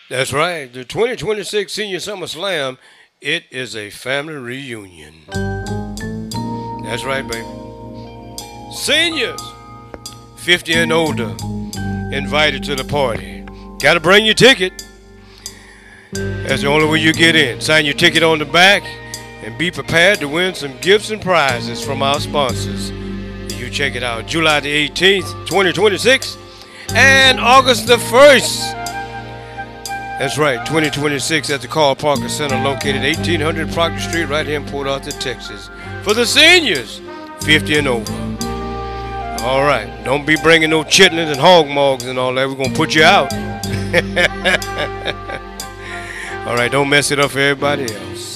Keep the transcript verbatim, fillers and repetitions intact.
That's right. The twenty twenty-six Senior Summer Slam, it is a family reunion. That's right, baby. Seniors, fifty and older, invited to the party. Gotta bring your ticket. That's the only way you get in. Sign your ticket on the back and be prepared to win some gifts and prizes from our sponsors. You check it out. July the eighteenth, twenty twenty-six, and August the first. That's right, twenty twenty-six at the Carl Parker Center, located eighteen hundred Proctor Street, right here in Port Arthur, Texas. For the seniors, fifty and over. All right, don't be bringing no chitlins and hog mogs and all that. We're going to put you out. All right, don't mess it up for everybody else.